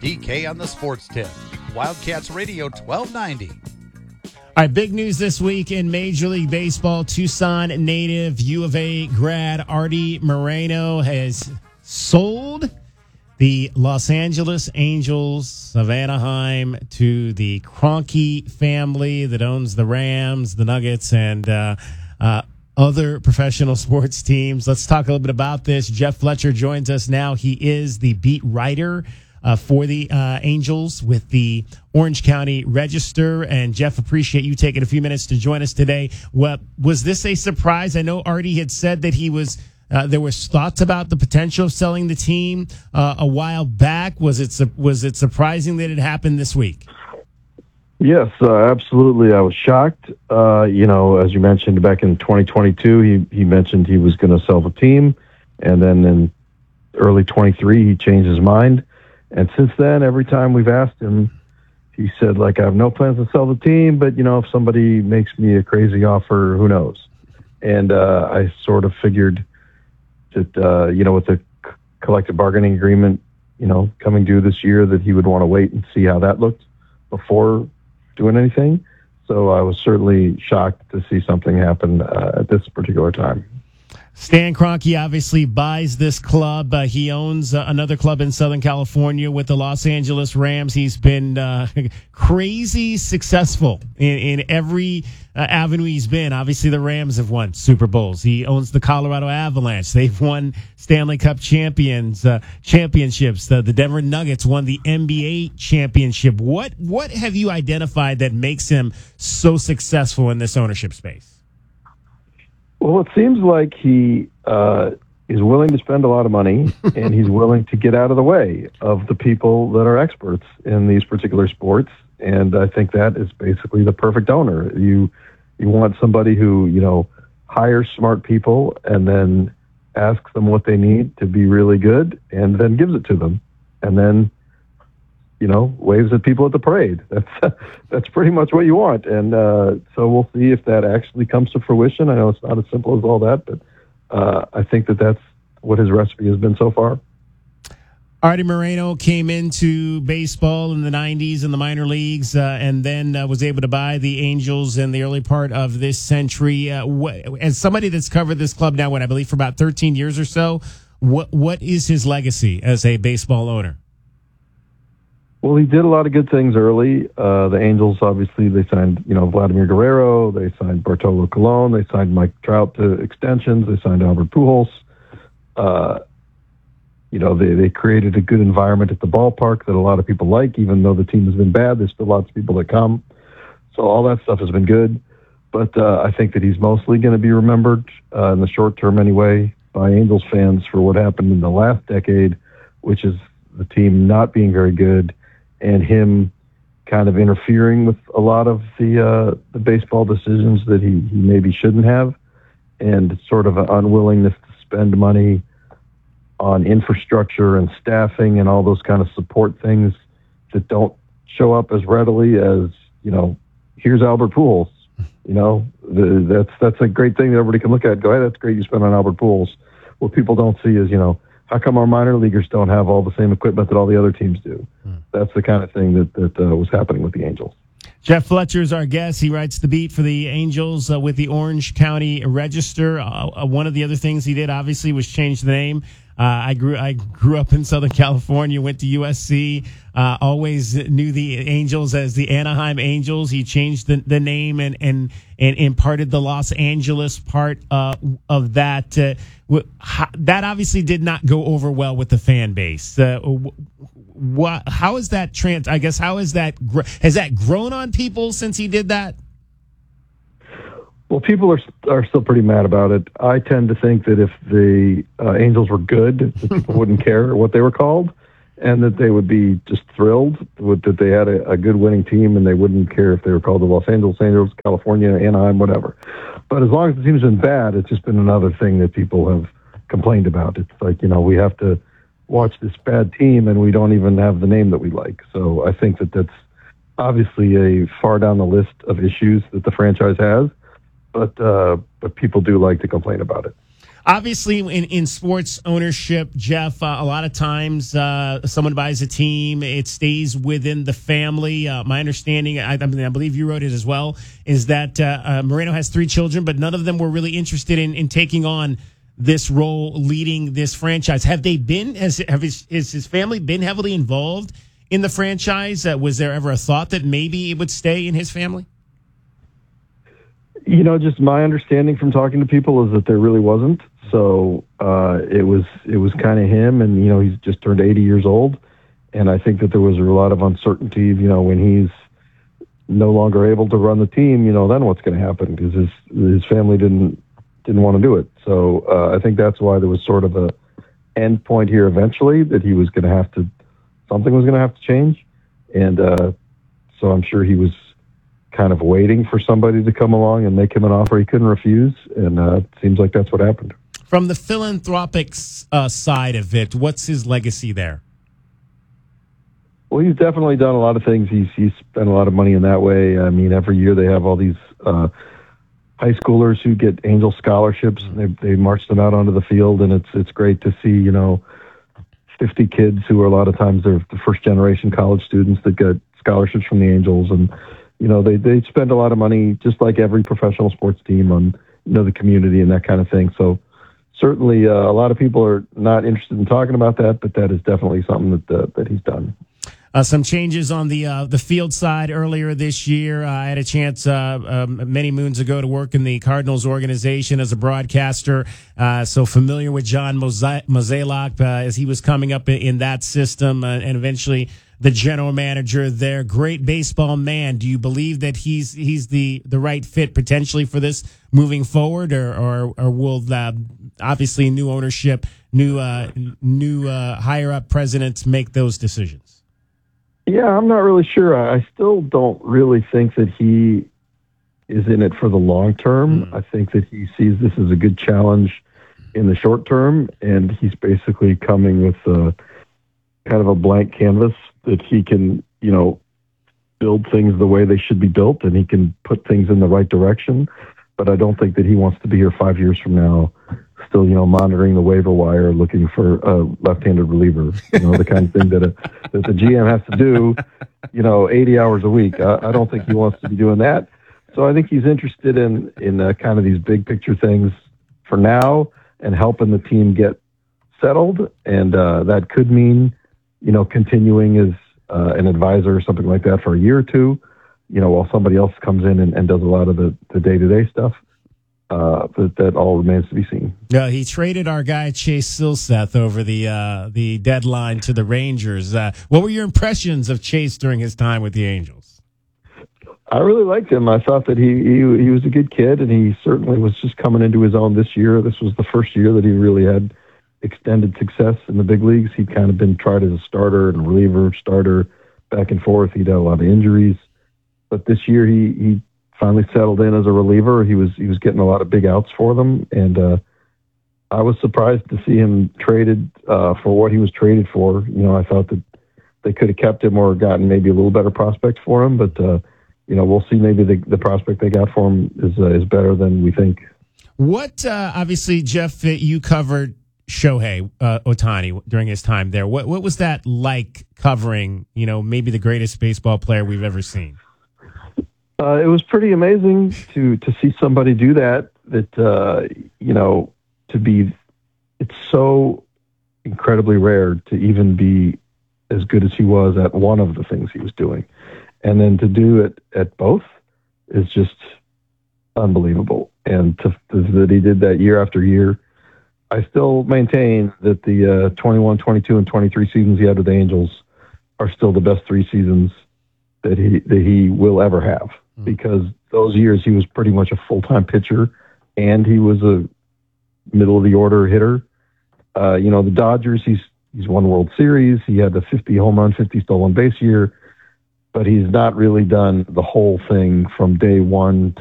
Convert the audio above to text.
DK on the Sports Tip. Wildcats Radio 1290. All right, big news this week in Major League Baseball. Tucson native U of A grad Artie Moreno has sold the Los Angeles Angels of Anaheim to the Kroenke family that owns the Rams, the Nuggets, and other professional sports teams. Let's talk a little bit about this. Jeff Fletcher joins us now. He is the beat writer for the Angels with the Orange County Register. And Jeff, appreciate you taking a few minutes to join us today. Was this a surprise? I know Artie had said that he was there was thoughts about the potential of selling the team a while back. Was it surprising that it happened this week? Yes, absolutely. I was shocked. As you mentioned, back in 2022, he mentioned he was going to sell the team, and then in early 23, he changed his mind. And since then, every time we've asked him, he said, I have no plans to sell the team, but, if somebody makes me a crazy offer, who knows? And I sort of figured that, with the collective bargaining agreement, coming due this year, that he would want to wait and see how that looked before doing anything. So I was certainly shocked to see something happen at this particular time. Stan Kroenke obviously buys this club. He owns another club in Southern California with the Los Angeles Rams. He's been crazy successful in every avenue he's been. Obviously, the Rams have won Super Bowls. He owns the Colorado Avalanche. They've won Stanley Cup championships. The Denver Nuggets won the NBA championship. What have you identified that makes him so successful in this ownership space? Well, it seems like he is willing to spend a lot of money, and he's willing to get out of the way of the people that are experts in these particular sports. And I think that is basically the perfect owner. You want somebody who, hires smart people and then asks them what they need to be really good and then gives it to them. And then, waves at people at the parade. That's pretty much what you want. And so we'll see if that actually comes to fruition. I know it's not as simple as all that, but I think that's what his recipe has been so far. Artie Moreno came into baseball in the 90s in the minor leagues and then was able to buy the Angels in the early part of this century. As somebody that's covered this club now, I believe for about 13 years or so, what is his legacy as a baseball owner? Well, he did a lot of good things early. The Angels, obviously, they signed, Vladimir Guerrero. They signed Bartolo Colon. They signed Mike Trout to extensions. They signed Albert Pujols. They created a good environment at the ballpark that a lot of people like. Even though the team has been bad, there's still lots of people that come. So all that stuff has been good. But I think that he's mostly going to be remembered in the short term anyway by Angels fans for what happened in the last decade, which is the team not being very good and him kind of interfering with a lot of the baseball decisions that he maybe shouldn't have, and sort of an unwillingness to spend money on infrastructure and staffing and all those kind of support things that don't show up as readily as, here's Albert Pujols. That's a great thing that everybody can look at and go, hey, that's great you spent on Albert Pujols. What people don't see is, how come our minor leaguers don't have all the same equipment that all the other teams do? That's the kind of thing that was happening with the Angels. Jeff Fletcher is our guest. He writes the beat for the Angels with the Orange County Register. One of the other things he did, obviously, was change the name. I grew up in Southern California, went to USC, always knew the Angels as the Anaheim Angels. He changed the name and imparted the Los Angeles part of that. That obviously did not go over well with the fan base. How is that has that grown on people since he did that? Well, people are still pretty mad about it. I tend to think that if the Angels were good, that people wouldn't care what they were called, and that they would be just thrilled that they had a good winning team, and they wouldn't care if they were called the Los Angeles Angels, California, Anaheim, whatever. But as long as the team's been bad, it's just been another thing that people have complained about. It's like, we have to watch this bad team, and we don't even have the name that we like. So I think that that's obviously a far down the list of issues that the franchise has. But people do like to complain about it. Obviously, in sports ownership, Jeff, a lot of times someone buys a team, it stays within the family. My understanding, I believe you wrote it as well, is that Moreno has 3 children, but none of them were really interested in taking on this role, leading this franchise. Have they been? Has his family been heavily involved in the franchise? Was there ever a thought that maybe it would stay in his family? Just my understanding from talking to people is that there really wasn't. So it was kind of him, and he's just turned 80 years old, and I think that there was a lot of uncertainty. When he's no longer able to run the team, then what's going to happen? Because his family didn't want to do it. So I think that's why there was sort of a end point here eventually, that he was going to have to, something was going to have to change, and so I'm sure he was kind of waiting for somebody to come along and make him an offer he couldn't refuse, and it seems like that's what happened. From the philanthropic side of it, what's his legacy there? Well, he's definitely done a lot of things. He's spent a lot of money in that way. I mean, every year they have all these high schoolers who get Angel scholarships, and they march them out onto the field, and it's great to see 50 kids who are, a lot of times, they're the first generation college students that get scholarships from the Angels, and they spend a lot of money, just like every professional sports team, on the community and that kind of thing. So certainly a lot of people are not interested in talking about that, but that is definitely something that he's done. Some changes on the field side earlier this year. I had a chance many moons ago to work in the Cardinals organization as a broadcaster, so familiar with John Mozeliak as he was coming up in that system, and eventually the general manager there. Great baseball man. Do you believe that he's the right fit potentially for this moving forward, or will obviously new ownership, new higher up presidents make those decisions? Yeah, I'm not really sure. I still don't really think that he is in it for the long term. I think that he sees this as a good challenge in the short term, and he's basically coming with kind of a blank canvas that he can, build things the way they should be built, and he can put things in the right direction. But I don't think that he wants to be here 5 years from now, still, monitoring the waiver wire, looking for a left-handed reliever, the kind of thing that the GM has to do, 80 hours a week. I don't think he wants to be doing that. So I think he's interested in kind of these big picture things for now, and helping the team get settled. And that could mean, continuing as an advisor or something like that for a year or two, while somebody else comes in and does a lot of the day-to-day stuff. But that all remains to be seen. Yeah, he traded our guy Chase Silseth over the deadline to the Rangers. What were your impressions of Chase during his time with the Angels? I really liked him. I thought that he was a good kid, and he certainly was just coming into his own this year. This was the first year that he really had extended success in the big leagues. He'd kind of been tried as a starter and a reliever, starter, back and forth. He'd had a lot of injuries, but this year he finally settled in as a reliever. He was getting a lot of big outs for them, and I was surprised to see him traded for what he was traded for. I thought that they could have kept him or gotten maybe a little better prospect for him, but we'll see. Maybe the prospect they got for him is better than we think. What obviously, Jeff, you covered Shohei Ohtani during his time there. What was that like, covering maybe the greatest baseball player we've ever seen? It was pretty amazing to see somebody do that. It's so incredibly rare to even be as good as he was at one of the things he was doing. And then to do it at both is just unbelievable. And that he did that year after year. I still maintain that the 21, 22, and 23 seasons he had with the Angels are still the best 3 seasons that he will ever have. Because those years he was pretty much a full-time pitcher, and he was a middle-of-the-order hitter. The Dodgers, he's won World Series. He had the 50 home run, 50 stolen base year, but he's not really done the whole thing from day one